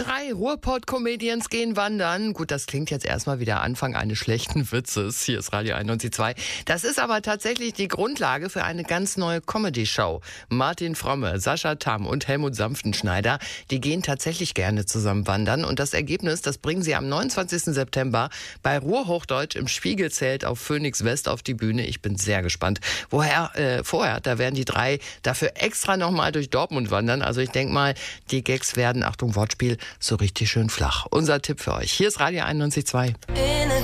3 Ruhrpott-Comedians gehen wandern. Gut, das klingt jetzt erstmal wie der Anfang eines schlechten Witzes. Hier ist Radio 91.2. Das ist aber tatsächlich die Grundlage für eine ganz neue Comedy-Show. Martin Fromme, Sascha Tamm und Helmut Sanftenschneider, die gehen tatsächlich gerne zusammen wandern. Und das Ergebnis, das bringen sie am 29. September bei Ruhrhochdeutsch im Spiegelzelt auf Phoenix West auf die Bühne. Ich bin sehr gespannt. Vorher, da werden die 3 dafür extra nochmal durch Dortmund wandern. Also ich denke mal, die Gags werden, Achtung Wortspiel, so richtig schön flach. Unser Tipp für euch. Hier ist Radio 91.2.